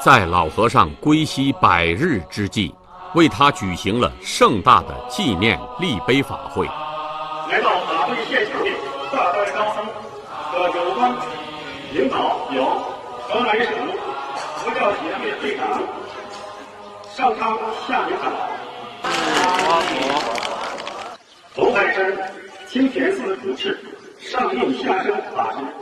在老和尚归西100日之际，为他举行了盛大的纪念立碑法会。 来到法会现场的大代高僧和有关领导有河南省佛教协会会长上苍下明长老，头海山清田寺主持上应下生法师，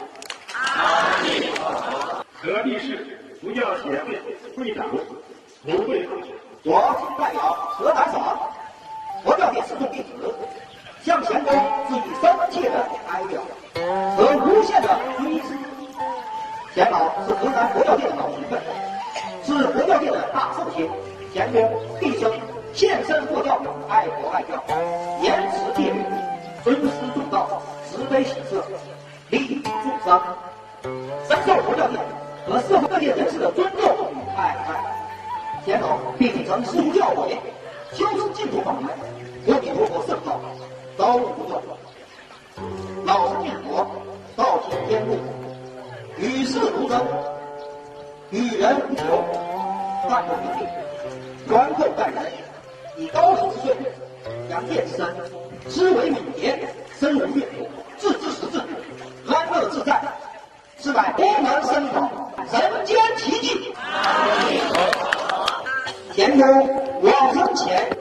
河地市佛教协会会长卢慧芳， 我代表河南省佛教界师众弟子，向前公致以深切的哀悼和无限的追思。钱老是河南佛教界的老前辈，是佛教界的大圣贤。钱公毕生献身佛教，爱国爱教，严持戒律，尊师重道，慈悲喜舍，利益众生，深受佛教界和社会各界人士的尊重与爱戴。钱老并承师父教诲，修持净土法门，阿弥陀佛圣道，朝不断。老生念佛，道行天路，与世无争，与人无求，万不一定，宽厚待人，以高行之岁，扬见之身，思维敏捷，身无越途，置之实质，安乐自在，是乃功能深广，人间奇迹。钱公往生前